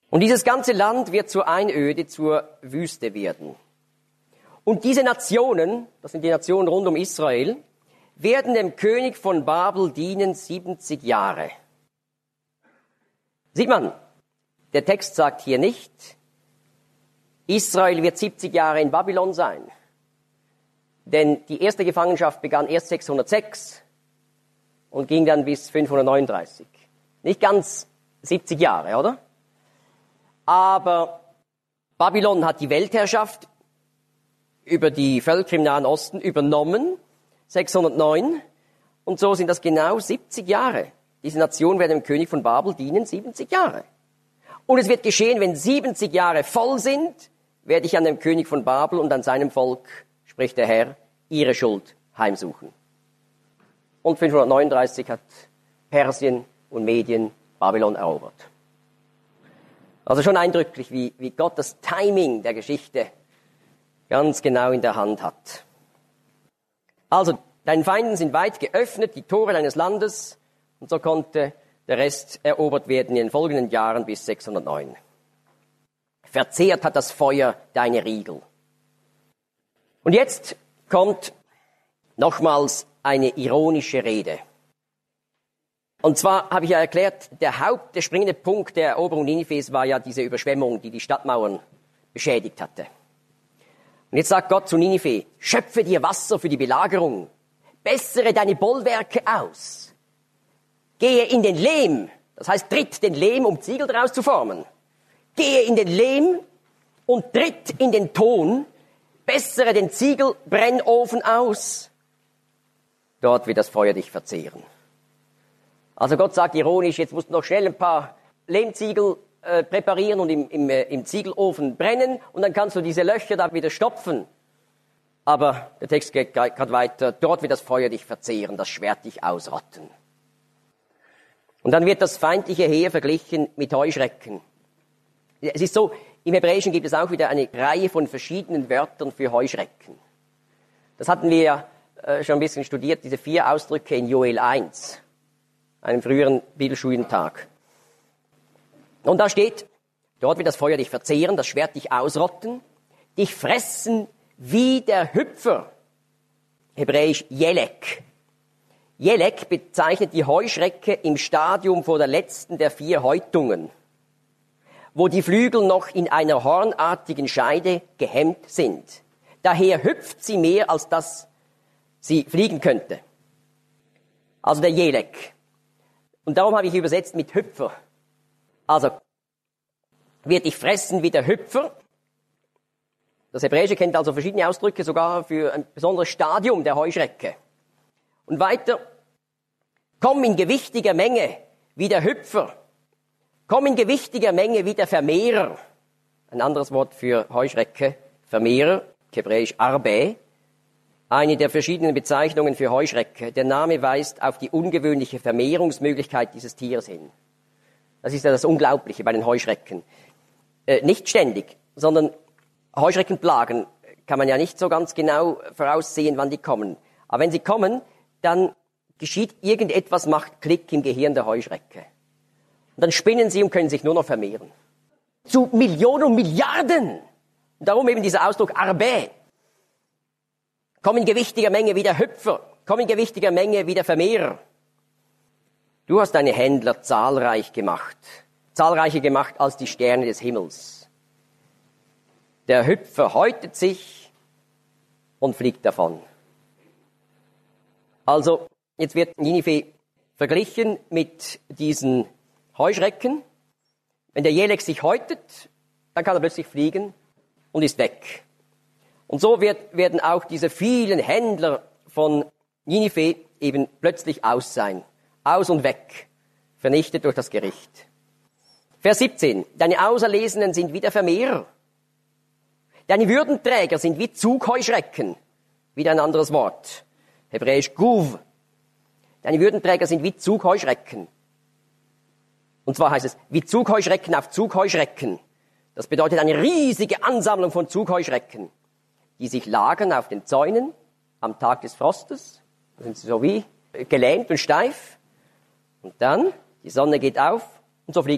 Und dieses ganze Land wird zur Einöde, zur Wüste werden. Und diese Nationen, das sind die Nationen rund um Israel, werden dem König von Babel dienen 70 Jahre. Sieht man, der Text sagt hier nicht, Israel wird 70 Jahre in Babylon sein. Denn die erste Gefangenschaft begann erst 606 und ging dann bis 539. Nicht ganz 70 Jahre, oder? Aber Babylon hat die Weltherrschaft über die Völker im Nahen Osten übernommen, 609. Und so sind das genau 70 Jahre. Diese Nation wird dem König von Babel dienen, 70 Jahre. Und es wird geschehen, wenn 70 Jahre voll sind, werde ich an dem König von Babel und an seinem Volk, spricht der Herr, ihre Schuld heimsuchen. Und 539 hat Persien und Medien Babylon erobert. Also schon eindrücklich, wie Gott das Timing der Geschichte ganz genau in der Hand hat. Also, deinen Feinden sind weit geöffnet, die Tore deines Landes, und so konnte der Rest erobert werden in den folgenden Jahren bis 609. Verzehrt hat das Feuer deine Riegel. Und jetzt kommt nochmals eine ironische Rede. Und zwar habe ich ja erklärt, der springende Punkt der Eroberung Ninives war ja diese Überschwemmung, die die Stadtmauern beschädigt hatte. Und jetzt sagt Gott zu Ninive, schöpfe dir Wasser für die Belagerung, bessere deine Bollwerke aus, gehe in den Lehm, das heißt tritt den Lehm, um Ziegel daraus zu formen, gehe in den Lehm und tritt in den Ton, bessere den Ziegelbrennofen aus, dort wird das Feuer dich verzehren. Also Gott sagt ironisch, jetzt musst du noch schnell ein paar Lehmziegel präparieren und im Ziegelofen brennen und dann kannst du diese Löcher da wieder stopfen. Aber der Text geht gerade weiter, dort wird das Feuer dich verzehren, das Schwert dich ausrotten. Und dann wird das feindliche Heer verglichen mit Heuschrecken. Es ist so, im Hebräischen gibt es auch wieder eine Reihe von verschiedenen Wörtern für Heuschrecken. Das hatten wir ja schon ein bisschen studiert, diese 4 Ausdrücke in Joel 1. Einem früheren Bibelschulentag. Und da steht, dort wird das Feuer dich verzehren, das Schwert dich ausrotten, dich fressen wie der Hüpfer. Hebräisch Jelek. Jelek bezeichnet die Heuschrecke im Stadium vor der letzten der 4 Häutungen, wo die Flügel noch in einer hornartigen Scheide gehemmt sind. Daher hüpft sie mehr, als dass sie fliegen könnte. Also der Jelek. Und darum habe ich übersetzt mit Hüpfer. Also, wird dich fressen wie der Hüpfer. Das Hebräische kennt also verschiedene Ausdrücke, sogar für ein besonderes Stadium der Heuschrecke. Und weiter, komm in gewichtiger Menge wie der Hüpfer. Komm in gewichtiger Menge wie der Vermehrer. Ein anderes Wort für Heuschrecke, Vermehrer, Hebräisch Arbe. Eine der verschiedenen Bezeichnungen für Heuschrecke. Der Name weist auf die ungewöhnliche Vermehrungsmöglichkeit dieses Tieres hin. Das ist ja das Unglaubliche bei den Heuschrecken. Nicht ständig, sondern Heuschreckenplagen kann man ja nicht so ganz genau voraussehen, wann die kommen. Aber wenn sie kommen, dann geschieht irgendetwas, macht Klick im Gehirn der Heuschrecke. Und dann spinnen sie und können sich nur noch vermehren. Zu Millionen und Milliarden. Und darum eben dieser Ausdruck Arbe. Komm in gewichtiger Menge wie der Hüpfer. Komm in gewichtiger Menge wie der Vermehrer. Du hast deine Händler zahlreicher gemacht als die Sterne des Himmels. Der Hüpfer häutet sich und fliegt davon. Also, jetzt wird Ninive verglichen mit diesen Heuschrecken. Wenn der Jelek sich häutet, dann kann er plötzlich fliegen und ist weg. Und so werden auch diese vielen Händler von Ninive eben plötzlich aus sein. Aus und weg. Vernichtet durch das Gericht. Vers 17. Deine Auserlesenen sind wie der Vermehrer. Deine Würdenträger sind wie Zugheuschrecken. Wieder ein anderes Wort. Hebräisch Guv. Deine Würdenträger sind wie Zugheuschrecken. Und zwar heißt es, wie Zugheuschrecken auf Zugheuschrecken. Das bedeutet eine riesige Ansammlung von Zugheuschrecken, die sich lagern auf den Zäunen am Tag des Frostes. Da sind sie so wie gelähmt und steif. Und dann, die Sonne geht auf und so fliegen